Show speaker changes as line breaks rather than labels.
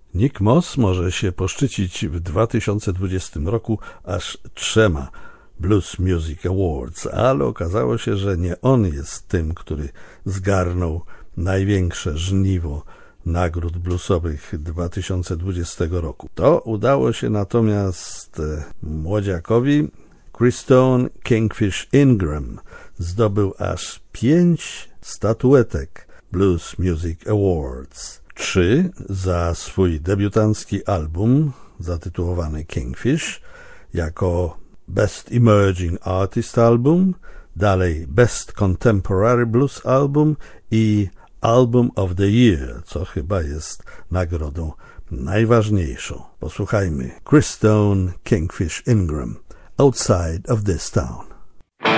Nick Moss może się poszczycić w 2020 roku aż 3 Blues Music Awards, ale okazało się, że nie on jest tym, który zgarnął największe żniwo nagród bluesowych 2020 roku. To udało się natomiast młodziakowi. Christone Kingfish Ingram zdobył aż 5 statuetek Blues Music Awards. 3 za swój debiutancki album zatytułowany Kingfish jako Best Emerging Artist Album, dalej Best Contemporary Blues Album i Album of the Year, co chyba jest nagrodą najważniejszą. Posłuchajmy Christone Kingfish Ingram, Outside of This Town.